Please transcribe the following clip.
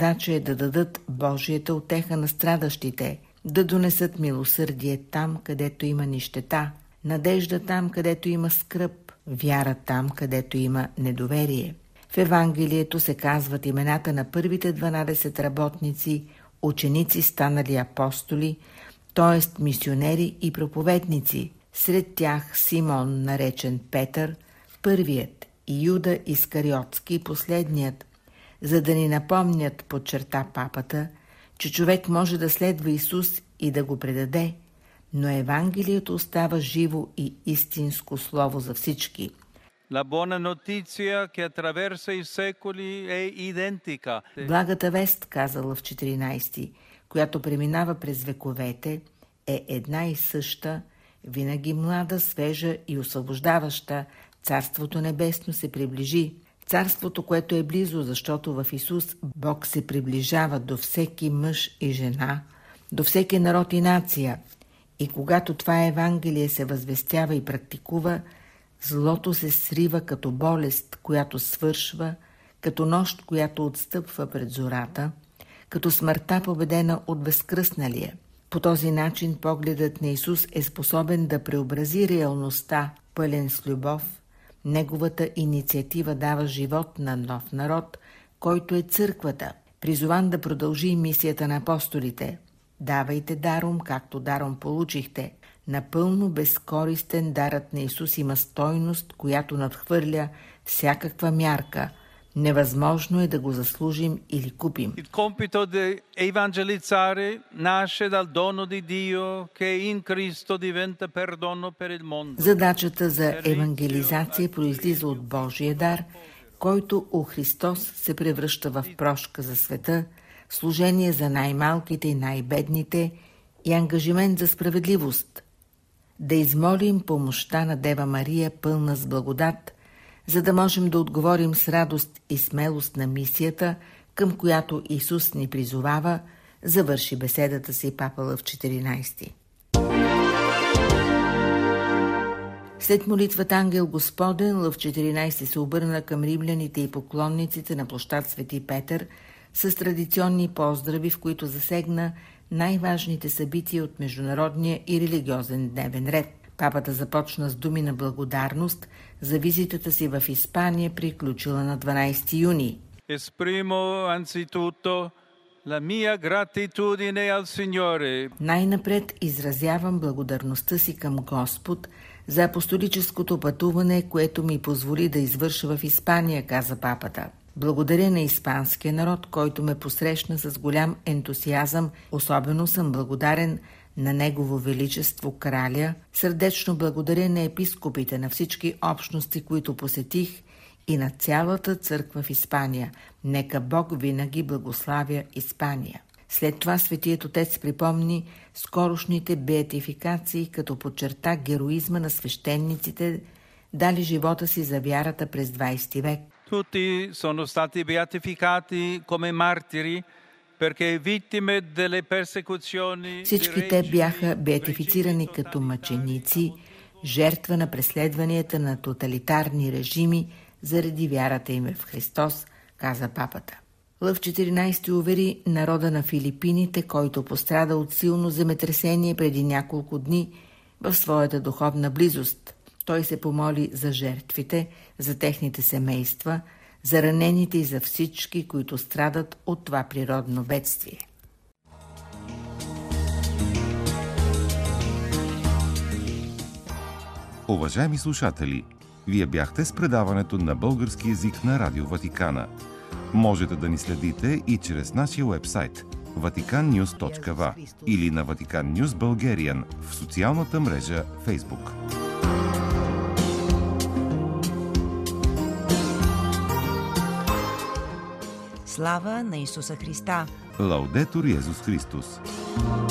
задача е да дадат Божията утеха на страдащите, да донесат милосърдие там, където има нищета, надежда там, където има скръб, вяра там, където има недоверие. В Евангелието се казват имената на първите 12 работници, ученици станали апостоли, т.е. мисионери и проповедници. Сред тях Симон, наречен Петър, първият, и Юда Искариотски, последният, за да ни напомнят, подчерта папата, че човек може да следва Исус и да го предаде, но Евангелието остава живо и истинско слово за всички. La buona notizia che attraversa i secoli è identica. Благата вест, казала в 14, която преминава през вековете, е една и съща, винаги млада, свежа и освобождаваща. Царството небесно се приближи. Царството, което е близо, защото в Исус Бог се приближава до всеки мъж и жена, до всеки народ и нация. И когато това Евангелие се възвестява и практикува, злото се срива като болест, която свършва, като нощ, която отстъпва пред зората, като смъртта победена от безкръсналия. По този начин погледът на Исус е способен да преобрази реалността, пълен с любов. Неговата инициатива дава живот на нов народ, който е църквата, призован да продължи мисията на апостолите. Давайте даром, както даром получихте. Напълно безкористен дарът на Исус има стойност, която надхвърля всякаква мярка. Невъзможно е да го заслужим или купим. Il compito di evangelizzare nasce dal dono di Dio che in Cristo diventa perdono per il mondo. Задачата за евангелизация произлиза от Божия дар, който у Христос се превръща в прошка за света, служение за най-малките и най-бедните и ангажимент за справедливост. Да измолим помощта на Дева Мария, пълна с благодат, за да можем да отговорим с радост и смелост на мисията, към която Исус ни призовава, завърши беседата си папа Лъв 14. След молитвата Ангел Господен, Лъв 14 се обърна към римляните и поклонниците на площад Свети Петър с традиционни поздрави, в които засегна най-важните събития от международния и религиозен дневен ред. Папата започна с думи на благодарност за визитата си в Испания, приключила на 12 юни. Esprimo anzitutto la mia gratitudine al Signore. Най-напред изразявам благодарността си към Господ за апостолическото пътуване, което ми позволи да извърша в Испания, каза папата. Благодаря на испанския народ, който ме посрещна с голям ентусиазъм. Особено съм благодарен на Негово Величество Краля. Сърдечно благодаря на епископите, на всички общности, които посетих, и на цялата църква в Испания. Нека Бог винаги благославя Испания. След това Светият Отец припомни скорошните беатификации, като подчерта героизма на свещениците, дали живота си за вярата през 20 век. Tutti sono stati beatificati come martiri perché vittime delle persecuzioni. Всички те бяха беатифицирани като мъченици, жертва на преследванията на тоталитарни режими заради вярата им в Христос, каза папата. Лъв 14 увери народа на Филипините, който пострада от силно земетресение преди няколко дни, в своята духовна близост. Той се помоли за жертвите, за техните семейства, за ранените и за всички, които страдат от това природно бедствие. Уважаеми слушатели, вие бяхте с предаването на български език на Радио Ватикана. Можете да ни следите и чрез нашия уебсайт vaticannews.va или на Vatican News Bulgarian в социалната мрежа Facebook. Слава на Исуса Христа! Лаудетур Йезус Христос!